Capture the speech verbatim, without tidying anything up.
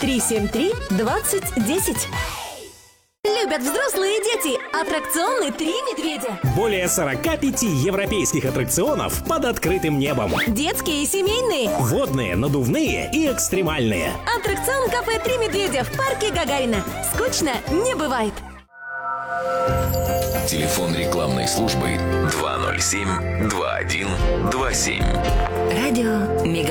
три семь три двадцать десять. Любят взрослые и дети. Аттракционы «Три медведя». Более сорока пяти европейских аттракционов под открытым небом. Детские и семейные. Водные, надувные и экстремальные. Аттракцион кафе «Три медведя» в парке Гагарина. Скучно не бывает. Телефон рекламной службы два ноль семь два один два семь. Радио Мега.